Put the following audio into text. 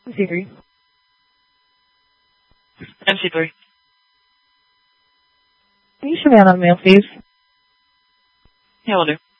MC3. MC3. Can you show me out on mail, please? Yeah, will do.